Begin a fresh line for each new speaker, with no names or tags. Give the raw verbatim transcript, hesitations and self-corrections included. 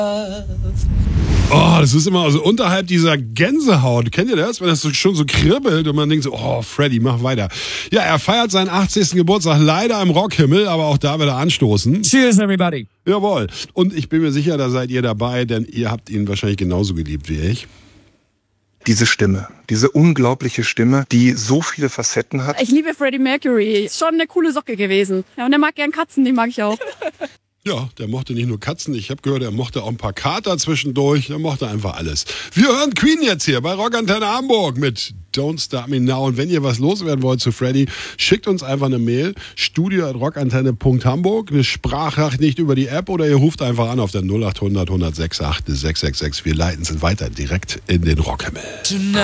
Oh, das ist immer also unterhalb dieser Gänsehaut. Kennt ihr das? Wenn das so, schon so kribbelt und man denkt so, oh, Freddy, mach weiter. Ja, er feiert seinen achtzigsten Geburtstag leider im Rockhimmel, aber auch da wird er anstoßen.
Cheers, everybody.
Jawohl. Und ich bin mir sicher, da seid ihr dabei, denn ihr habt ihn wahrscheinlich genauso geliebt wie ich.
Diese Stimme, diese unglaubliche Stimme, die so viele Facetten hat.
Ich liebe Freddie Mercury. Ist schon eine coole Socke gewesen. Ja, und er mag gern Katzen, die mag ich auch.
Ja, der mochte nicht nur Katzen, ich habe gehört, er mochte auch ein paar Kater zwischendurch, er mochte einfach alles. Wir hören Queen jetzt hier bei Rockantenne Hamburg mit Don't Start Me Now. Und wenn ihr was loswerden wollt zu Freddy, schickt uns einfach eine Mail, studio at rockantenne punkt hamburg, eine Sprachnachricht über die App oder ihr ruft einfach an auf der null acht hundert, hundert sechs acht sechs sechs sechs. Wir leiten es weiter direkt in den Rockhimmel.